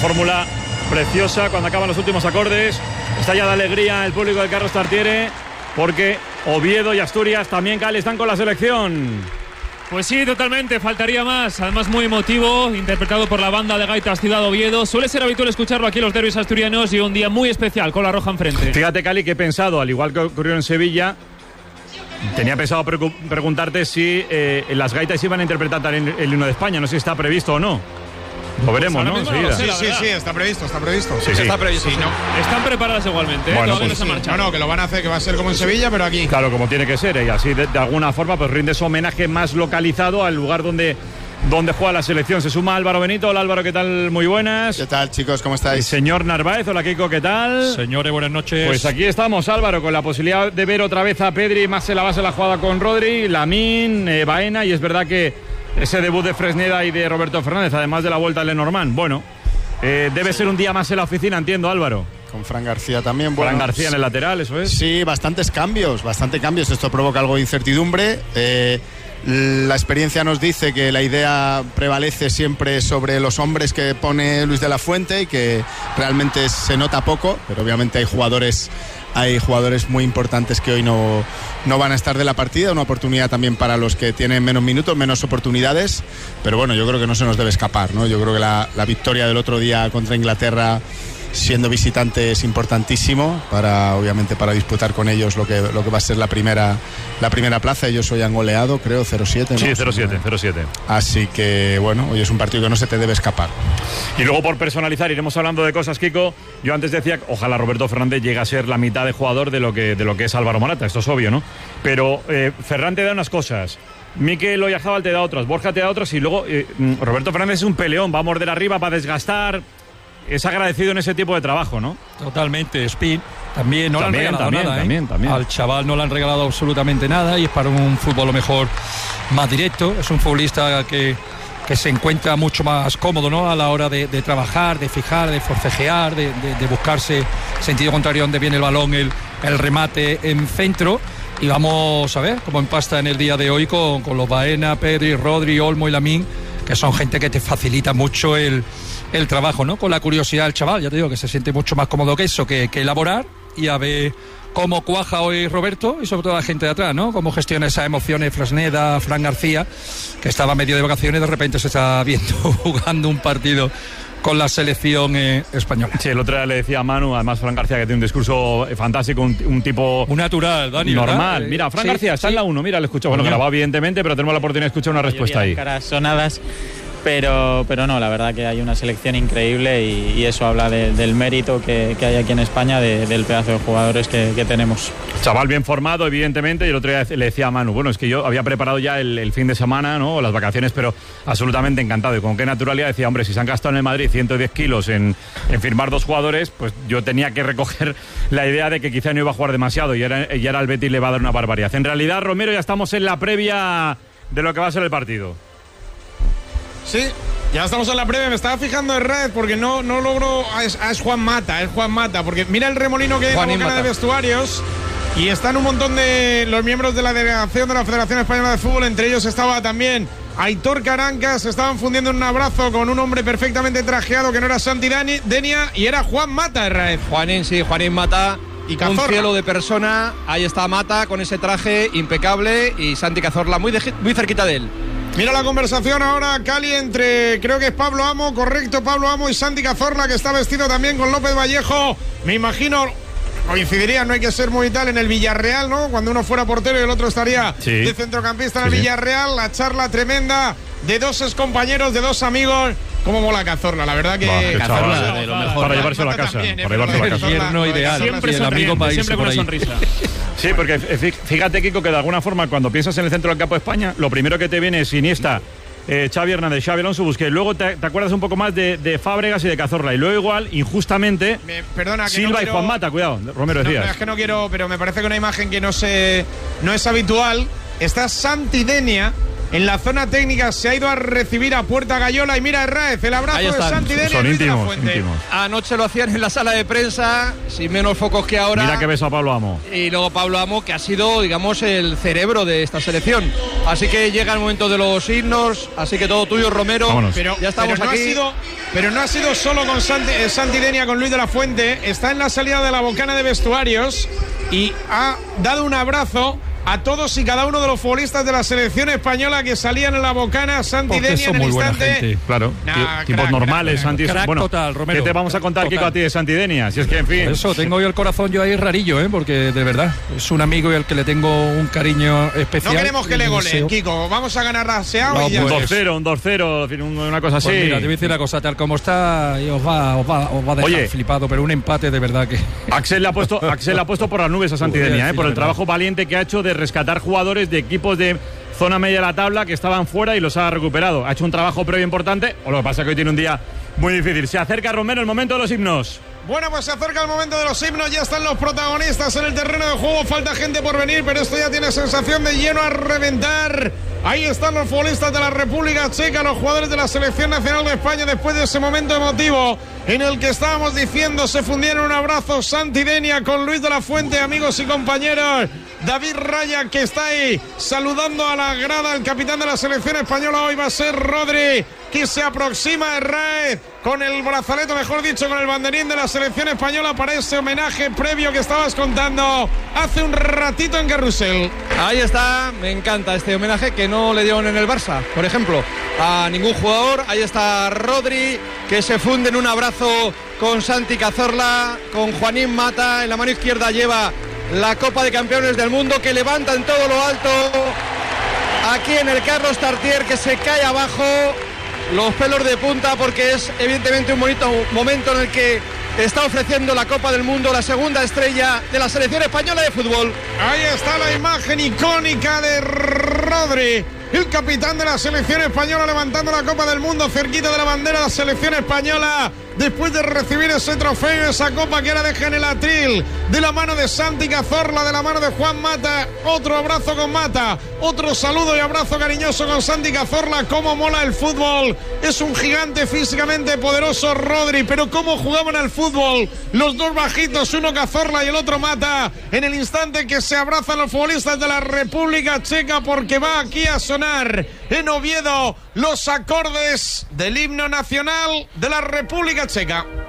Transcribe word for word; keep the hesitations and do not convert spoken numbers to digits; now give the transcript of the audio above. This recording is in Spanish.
fórmula preciosa cuando acaban los últimos acordes. Está ya de alegría el público de Carlos Tartiere, porque Oviedo y Asturias también, Cali, están con la selección. Pues sí, totalmente, faltaría más. Además, muy emotivo, interpretado por la banda de gaitas Ciudad Oviedo. Suele ser habitual escucharlo aquí en los derbis asturianos y un día muy especial con la roja enfrente. Fíjate, Cali, que he pensado, al igual que ocurrió en Sevilla, tenía pensado pre- preguntarte si eh, las gaitas iban a interpretar también el himno de España. No sé si está previsto o no. Lo veremos, pues ¿no? No lo sé, sí, sí, sí, está previsto, está previsto. Sí, sí. Está previsto. Sí, sí. no. Están preparadas igualmente, ¿eh? Bueno, Todavía pues, no se Sí. marchan. No, no, que lo van a hacer, que va a ser como en Sevilla, pero aquí. Claro, como tiene que ser, ¿eh? Y así de, de alguna forma pues rindes homenaje más localizado al lugar donde, donde juega la selección. Se suma Álvaro Benito. Hola, Álvaro, ¿qué tal? Muy buenas. ¿Qué tal, chicos? ¿Cómo El estáis? señor Narváez, hola, Kiko, ¿qué tal? Señores, buenas noches. Pues aquí estamos, Álvaro, con la posibilidad de ver otra vez a Pedri, más en la base de la jugada con Rodri, Lamín, eh, Baena, y es verdad que ese debut de Fresneda y de Roberto Fernández, además de la vuelta a Lenormand, bueno, eh, debe ser un día más en la oficina, entiendo, Álvaro. Con Fran García también. Bueno, Fran García en el lateral, eso es. Sí, bastantes cambios, bastante cambios. Esto provoca algo de incertidumbre. Eh, la experiencia nos dice que la idea prevalece siempre sobre los hombres que pone Luis de la Fuente y que realmente se nota poco, pero obviamente hay jugadores hay jugadores muy importantes que hoy no, no van a estar de la partida. Una oportunidad también para los que tienen menos minutos, menos oportunidades, pero bueno, yo creo que no se nos debe escapar, ¿no? Yo creo que la, la victoria del otro día contra Inglaterra, siendo visitante, es importantísimo para, obviamente, para disputar con ellos lo que, lo que va a ser la primera, la primera plaza. Ellos hoy han goleado, creo, cero siete, ¿no? Sí, cero siete, cero siete. Así que, bueno, hoy es un partido que no se te debe escapar. Y luego, por personalizar, iremos hablando de cosas, Kiko. Yo antes decía, ojalá Roberto Fernández llegue a ser la mitad de jugador de lo que, de lo que es Álvaro Morata. Esto es obvio, ¿no? Pero eh, Ferran te da unas cosas, Mikel Oyarzabal te da otras, Borja te da otras, y luego eh, Roberto Fernández es un peleón, va a morder arriba, va a desgastar. Es agradecido en ese tipo de trabajo, ¿no? Totalmente. Spin también no también, le han regalado también, nada, ¿eh? también, también. Al chaval no le han regalado absolutamente nada y es para un fútbol a lo mejor más directo. Es un futbolista que, que se encuentra mucho más cómodo, ¿no? A la hora de, de trabajar, de fijar, de forcejear, de, de, de buscarse sentido contrario donde viene el balón, el, el remate en centro. Y vamos a ver cómo empasta en el día de hoy con, con los Baena, Pedri, Rodri, Olmo y Lamín, que son gente que te facilita mucho el, el trabajo, ¿no? Con la curiosidad del chaval, ya te digo que se siente mucho más cómodo que eso, que, que elaborar, y a ver cómo cuaja hoy Roberto y sobre todo la gente de atrás, ¿no? Cómo gestiona esas emociones Fresneda, Fran García, que estaba medio de vacaciones y de repente se está viendo jugando un partido con la selección eh, española. Sí, el otro día le decía a Manu, además Fran García, que tiene un discurso fantástico, un, un tipo un natural, Dani, normal. ¿verdad? Mira, Fran Sí, García está sí. en la uno, mira, le escucho. Bueno, grabado evidentemente, pero tenemos la oportunidad de escuchar una respuesta ahí. Caras sonadas, pero, pero no, la verdad que hay una selección increíble y, y eso habla de, del mérito que, que hay aquí en España, de, del pedazo de jugadores que, que tenemos. Chaval bien formado, evidentemente, y el otro día le decía a Manu, bueno, es que yo había preparado ya el, el fin de semana, ¿no? Las vacaciones, pero absolutamente encantado. Y con qué naturalidad decía, hombre, si se han gastado en el Madrid ciento diez kilos en, en firmar dos jugadores, pues yo tenía que recoger la idea de que quizá no iba a jugar demasiado y ahora, y ahora el Betis le va a dar una barbaridad. En realidad, Romero, ya estamos en la previa de lo que va a ser el partido. Sí, ya estamos en la previa. Me estaba fijando en red porque no, no logro. Ah, es, ah, es Juan Mata, es Juan Mata. Porque mira el remolino que hay en la boca de vestuarios. Y están un montón de los miembros de la delegación de la Federación Española de Fútbol. Entre ellos estaba también Aitor Carancas. Se estaban fundiendo en un abrazo con un hombre perfectamente trajeado que no era Santi Denia y era Juan Mata, Raed. Juanín, sí, Juanín Mata. Y un Cazorla. cielo de persona. Ahí está Mata con ese traje impecable y Santi Cazorla muy, de, muy cerquita de él. Mira la conversación ahora, Cali, entre, creo que es Pablo Amo, correcto, Pablo Amo y Santi Cazorla, que está vestido también con López Vallejo. Me imagino, coincidiría, no hay que ser muy tal, en el Villarreal, ¿no? Cuando uno fuera portero y el otro estaría sí. de centrocampista en el sí, sí. Villarreal. La charla tremenda de dos excompañeros, de dos amigos. Cómo mola Cazorla, la verdad que... Bah, Cazorla, de lo mejor. Para llevárselo a casa, también, ¿eh? para llevárselo a casa. El yerno ideal. Siempre y el amigo para sonriente, irse siempre por con ahí. una sonrisa. Sí, porque fíjate, Kiko, que de alguna forma cuando piensas en el centro del campo de España, lo primero que te viene es Iniesta, eh, Xavi Hernández, Xavi Alonso, Busquets. Luego te, te acuerdas un poco más de, de Fábregas y de Cazorla. Y luego igual, injustamente, Me, perdona, que Silva no y quiero... Juan Mata, cuidado, Romero No, decías. no, es que no quiero, pero me parece que una imagen que no se no es habitual. Está Santi Denia en la zona técnica se ha ido a recibir a Puerta Gallola y mira Herráez, el abrazo de Santi Denia. Son íntimos, íntimos. Anoche lo hacían en la sala de prensa, sin menos focos que ahora. Mira que beso a Pablo Amo. Y luego Pablo Amo, que ha sido, digamos, el cerebro de esta selección. Así que llega el momento de los himnos, así que todo tuyo, Romero. Vámonos. Pero, ya estamos pero no aquí. Ha sido, pero no ha sido solo con Santi, eh, Santi Denia, con Luis de la Fuente. Está en la salida de la Bocana de vestuarios y ha dado un abrazo a todos y cada uno de los futbolistas de la selección española que salían en la Bocana. Santi Porque Denia en el son muy buena instante. gente. Claro, Nah, tipos crack, normales, crack, Santi. crack Bueno, total, Romero. ¿qué te vamos a contar, Total. Kiko, a ti de Santi Denia? Si es que, en fin. Por eso, tengo yo el corazón yo ahí rarillo, ¿eh? Porque de verdad, es un amigo y al que le tengo un cariño especial. No queremos que le Y goleen, deseo- Kiko. Vamos a ganar la SEAO No, y ya. Un pues- dos cero, un dos cero, en fin, una cosa así. Pues mira, te voy a decir una cosa, tal como está, y os va, os va, os va a dejar Oye. flipado, pero un empate de verdad que... Axel le ha puesto, Axel le ha puesto por las nubes a Santi Voy a Denia, ¿eh? decir Por la el verdad. trabajo valiente que ha hecho de rescatar jugadores de equipos de zona media de la tabla que estaban fuera y los ha recuperado. Ha hecho un trabajo previo importante, o lo que pasa es que hoy tiene un día muy difícil. Se acerca Romero, el momento de los himnos. Bueno, pues se acerca el momento de los himnos, ya están los protagonistas en el terreno de juego, falta gente por venir, pero esto ya tiene sensación de lleno a reventar. Ahí están los futbolistas de la República Checa, los jugadores de la Selección Nacional de España, después de ese momento emotivo en el que estábamos diciendo se fundieron. Un abrazo Santi Denia con Luis de la Fuente, amigos y compañeros. David Raya, que está ahí saludando a la grada. El capitán de la selección española hoy va a ser Rodri, que se aproxima a Herráez con el brazalete, mejor dicho, con el banderín de la selección española para ese homenaje previo que estabas contando hace un ratito en Carrusel. Ahí está, me encanta este homenaje que no le dieron en el Barça, por ejemplo, a ningún jugador. Ahí está Rodri, que se funde en un abrazo con Santi Cazorla, con Juanín Mata. En la mano izquierda lleva la Copa de Campeones del Mundo, que levanta en todo lo alto. Aquí en el Carlos Tartier, que se cae abajo, los pelos de punta, porque es evidentemente un bonito momento en el que está ofreciendo la Copa del Mundo la segunda estrella de la selección española de fútbol. Ahí está la imagen icónica de Rodri, el capitán de la selección española, levantando la Copa del Mundo cerquita de la bandera de la selección española, después de recibir ese trofeo, esa copa que era de Genelatril, de la mano de Santi Cazorla, de la mano de Juan Mata. Otro abrazo con Mata, otro saludo y abrazo cariñoso con Santi Cazorla. Cómo mola el fútbol, es un gigante físicamente poderoso Rodri, pero cómo jugaban al fútbol los dos bajitos, uno Cazorla y el otro Mata, en el instante que se abrazan los futbolistas de la República Checa, porque va aquí a sonar en Oviedo los acordes del himno nacional de la República Checa.